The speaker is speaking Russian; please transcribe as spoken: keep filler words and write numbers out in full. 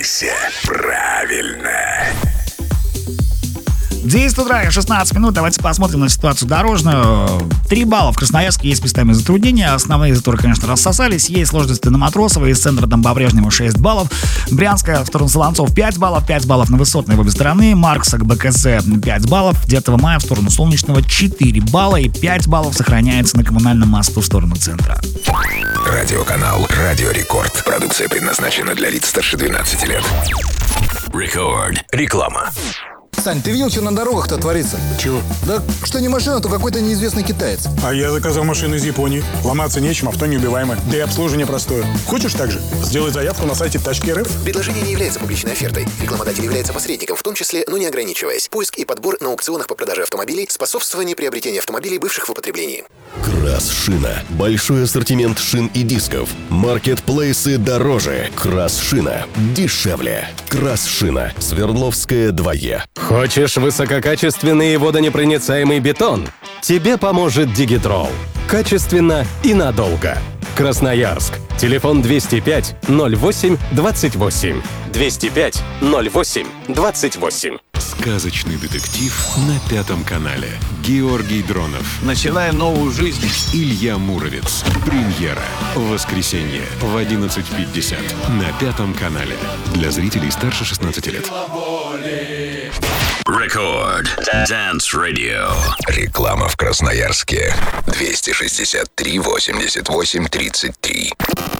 Одевайся правильно. десять утра и шестнадцать минут. Давайте посмотрим на ситуацию дорожную. Три балла в Красноярске, есть местами затруднения. Основные заторы, конечно, рассосались. Есть сложности на Матросова, из центра там по-прежнему шесть баллов. Брянская в сторону Солонцов пять баллов. пять баллов на Высотной в обе стороны. Маркса к БКЗ пять баллов. Дятого Мая в сторону Солнечного четыре балла. И пять баллов сохраняется на Коммунальном мосту в сторону центра. Радиоканал Радио Рекорд. Продукция предназначена для лиц старше двенадцати лет. Рекорд. Реклама. Сань, ты видел, что на дорогах-то творится? Чего? Да что не машина, то какой-то неизвестный китаец. А я заказал машину из Японии. Ломаться нечем, авто неубиваемое. Да и обслуживание простое. Хочешь так же? Сделай заявку на сайте Тачки РФ. Предложение не является публичной офертой. Рекламодатель является посредником, в том числе, но не ограничиваясь. Поиск и подбор на аукционах по продаже автомобилей, способствование приобретения автомобилей, бывших в употреблении. Крас-шина. Большой ассортимент шин и дисков. Маркетплейсы дороже. Крас-шина. Дешевле. Крас-шина. Свердловская два Е. Хочешь высококачественный и водонепроницаемый бетон? Тебе поможет Дигитрол. Качественно и надолго. Красноярск. Телефон двести пять ноль восемь двадцать восемь. двести пять ноль восемь двадцать восемь. Сказочный детектив на Пятом канале. Георгий Дронов. Начинаем новую жизнь. Илья Муромец. Премьера. В воскресенье в одиннадцать пятьдесят на Пятом канале. Для зрителей старше шестнадцати лет. Рекорд. Dance Radio. Реклама в Красноярске. двести шестьдесят три восемьдесят восемь тридцать три.